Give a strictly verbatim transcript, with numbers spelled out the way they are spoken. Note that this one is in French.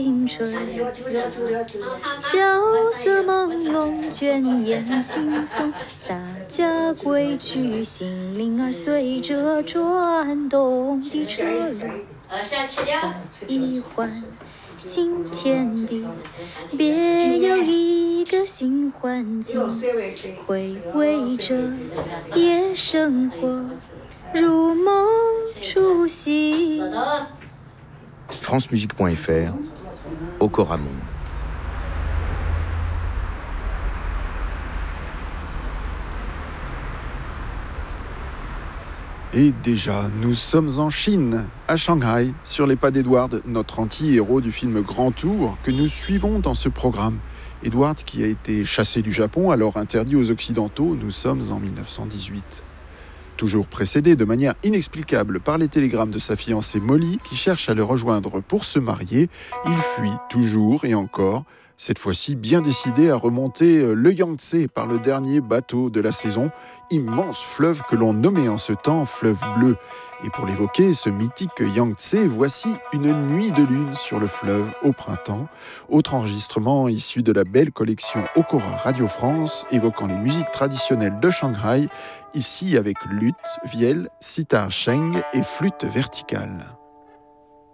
青春，萧瑟朦胧，卷烟惺忪，大家归去，心灵儿随着转动的车轮，换一换新天地，别有一个新环境，回味着夜生活，如梦初醒。 francemusique point f r, Okora Monde. Et déjà, nous sommes en Chine, à Shanghai, sur les pas d'Edward, notre anti-héros du film Grand Tour, que nous suivons dans ce programme. Edward qui a été chassé du Japon, alors interdit aux Occidentaux, nous sommes en dix-neuf cent dix-huit. Toujours précédé de manière inexplicable par les télégrammes de sa fiancée Molly, qui cherche à le rejoindre pour se marier, il fuit toujours et encore, cette fois-ci bien décidé à remonter le Yangtze par le dernier bateau de la saison, immense fleuve que l'on nommait en ce temps fleuve bleu. Et pour l'évoquer, ce mythique Yangtze, voici Une nuit de lune sur le fleuve au printemps, autre enregistrement issu de la belle collection Okora Radio France, évoquant les musiques traditionnelles de Shanghai, ici avec luth, vielle, sitar sheng et flûte verticale.